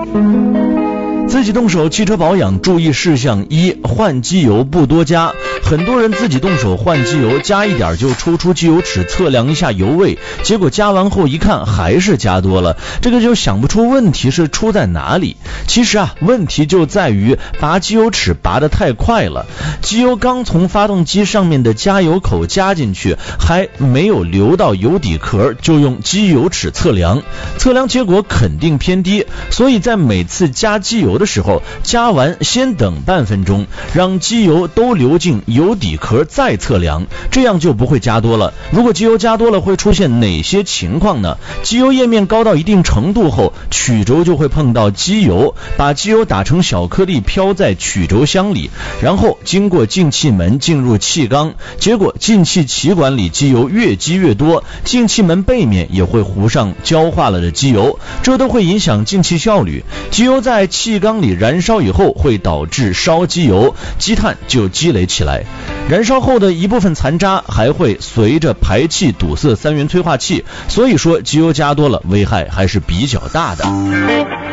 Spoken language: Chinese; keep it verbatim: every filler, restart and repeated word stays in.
自己动手汽车保养注意事项：一、换机油不多加。很多人自己动手换机油，加一点就抽出机油尺测量一下油位，结果加完后一看还是加多了，这个就想不出问题是出在哪里。其实啊，问题就在于拔机油尺拔得太快了，机油刚从发动机上面的加油口加进去，还没有流到油底壳，就用机油尺测量，测量结果肯定偏低。所以在每次加机油的时候，加完先等半分钟，让机油都流进油底壳再测量，这样就不会加多了。如果机油加多了，会出现哪些情况呢？机油液面高到一定程度后，曲轴就会碰到机油，把机油打成小颗粒飘在曲轴箱里，然后经过进气门进入气缸，结果进气歧管里机油越积越多，进气门背面也会糊上焦化了的机油，这都会影响进气效率。机油在气缸里燃烧以后会导致烧机油，积碳就积累起来，燃烧后的一部分残渣还会随着排气堵塞三元催化器，所以说机油加多了危害还是比较大的。